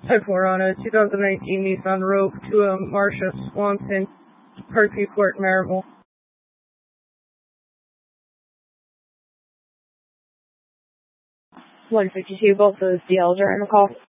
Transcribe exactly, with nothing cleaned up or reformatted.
five four on a two thousand nineteen Nissan Rogue to a Marcia Swanson, Parkview Court, Maribel. one fifty-two, both those D Ls are in the call.